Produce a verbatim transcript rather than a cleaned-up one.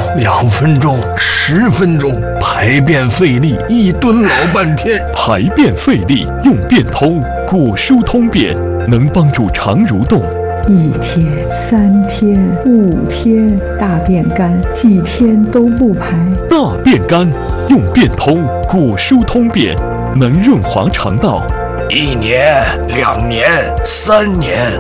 两分钟、十分钟，排便费力，一蹲老半天。 排便费力用便通，果蔬通便能帮助肠蠕动。 一天、三天、五天，大便干，几天都不排。 大便干用便通，果蔬通便能润滑肠道。 一年、两年、三年。